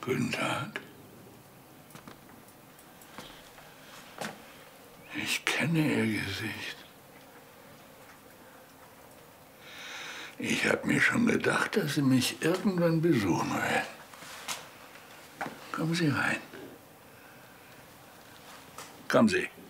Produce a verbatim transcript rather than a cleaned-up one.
Guten Tag. Ich kenne Ihr Gesicht. Ich habe mir schon gedacht, dass Sie mich irgendwann besuchen werden. Kommen Sie rein. Kommen Sie.